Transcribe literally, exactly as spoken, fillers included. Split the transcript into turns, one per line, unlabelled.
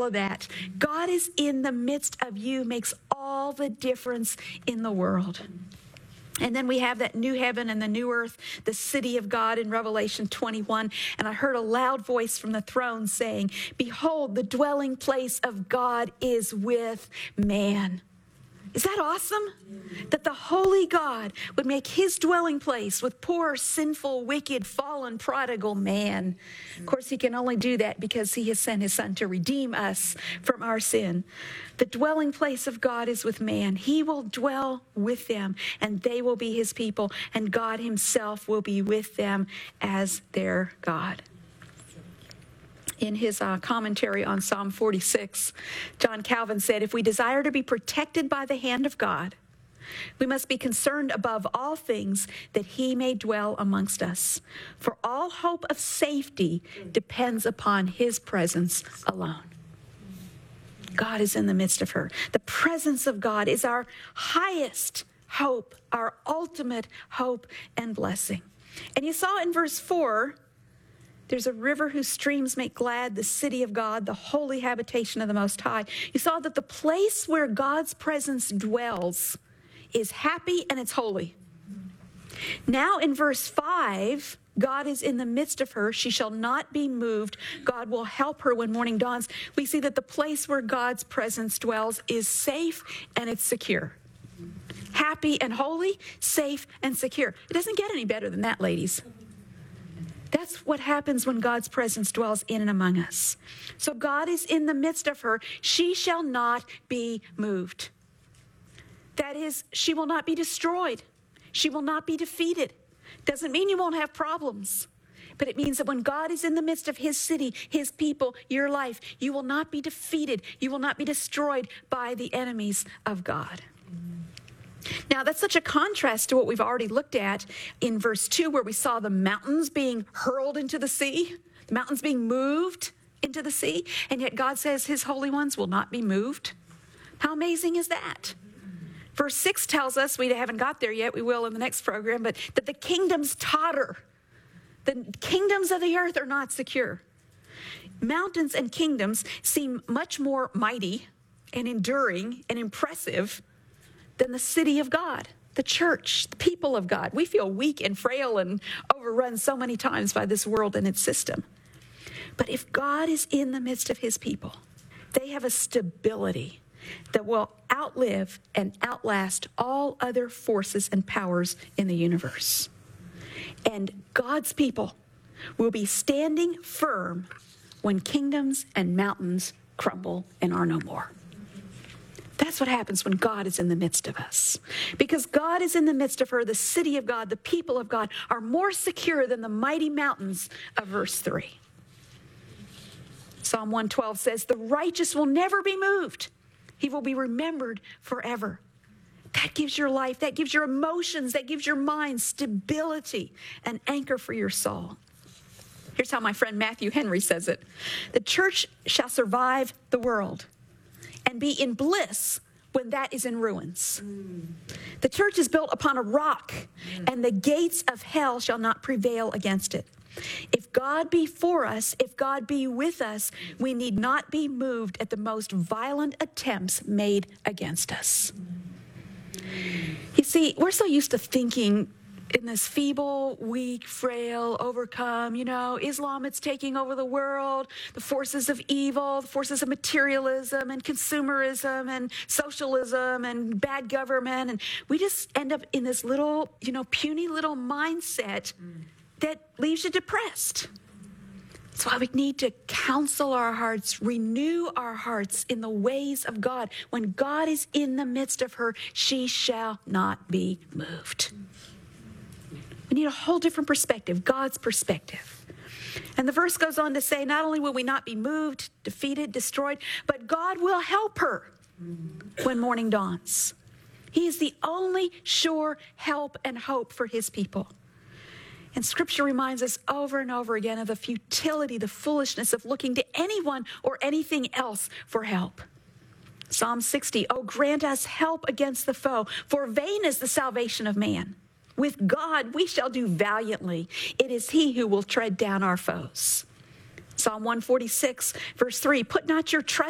all of that. God is in the midst of you, makes all the difference in the world. And then we have that new heaven and the new earth, the city of God in Revelation twenty-one. And I heard a loud voice from the throne saying, "Behold, the dwelling place of God is with man." Is that awesome? That the holy God would make his dwelling place with poor, sinful, wicked, fallen, prodigal man. Of course, he can only do that because he has sent his son to redeem us from our sin. The dwelling place of God is with man. He will dwell with them, and they will be his people, and God himself will be with them as their God. In his uh, commentary on Psalm forty-six, John Calvin said, "If we desire to be protected by the hand of God, we must be concerned above all things that he may dwell amongst us. For all hope of safety depends upon his presence alone." God is in the midst of her. The presence of God is our highest hope, our ultimate hope and blessing. And you saw in verse four, there's a river whose streams make glad the city of God, the holy habitation of the Most High. You saw that the place where God's presence dwells is happy and it's holy. Now in verse five, God is in the midst of her. She shall not be moved. God will help her when morning dawns. We see that the place where God's presence dwells is safe and it's secure. Happy and holy, safe and secure. It doesn't get any better than that, ladies. That's what happens when God's presence dwells in and among us. So God is in the midst of her. She shall not be moved. That is, she will not be destroyed. She will not be defeated. Doesn't mean you won't have problems. But it means that when God is in the midst of his city, his people, your life, you will not be defeated. You will not be destroyed by the enemies of God. Now, that's such a contrast to what we've already looked at in verse two, where we saw the mountains being hurled into the sea, the mountains being moved into the sea, and yet God says his holy ones will not be moved. How amazing is that? Verse six tells us, we haven't got there yet, we will in the next program, but that the kingdoms totter. The kingdoms of the earth are not secure. Mountains and kingdoms seem much more mighty and enduring and impressive than the city of God, the church, the people of God. We feel weak and frail and overrun so many times by this world and its system. But if God is in the midst of his people, they have a stability that will outlive and outlast all other forces and powers in the universe. And God's people will be standing firm when kingdoms and mountains crumble and are no more. That's what happens when God is in the midst of us. Because God is in the midst of her, the city of God, the people of God are more secure than the mighty mountains of verse three. Psalm one twelve says, "The righteous will never be moved. He will be remembered forever." That gives your life, that gives your emotions, that gives your mind stability, an anchor for your soul. Here's how my friend Matthew Henry says it. "The church shall survive the world and be in bliss when that is in ruins. Mm. The church is built upon a rock, mm. and the gates of hell shall not prevail against it. If God be for us, if God be with us, we need not be moved at the most violent attempts made against us." You see, we're so used to thinking in this feeble, weak, frail, overcome, you know, Islam, it's taking over the world, the forces of evil, the forces of materialism and consumerism and socialism and bad government. And we just end up in this little, you know, puny little mindset that leaves you depressed. That's why we need to counsel our hearts, renew our hearts in the ways of God. When God is in the midst of her, she shall not be moved. We need a whole different perspective, God's perspective. And the verse goes on to say, not only will we not be moved, defeated, destroyed, but God will help her when morning dawns. He is the only sure help and hope for his people. And Scripture reminds us over and over again of the futility, the foolishness of looking to anyone or anything else for help. Psalm sixty, "Oh, grant us help against the foe, for vain is the salvation of man. With God we shall do valiantly. It is he who will tread down our foes." Psalm one forty-six, verse three, "Put not your trust